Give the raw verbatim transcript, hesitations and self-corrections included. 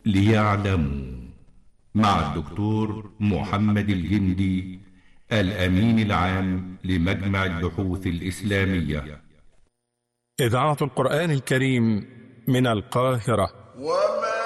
ليعلموا، مع الدكتور محمد الجندي، الأمين العام لمجمع البحوث الإسلامية. إذاعة القرآن الكريم من القاهرة.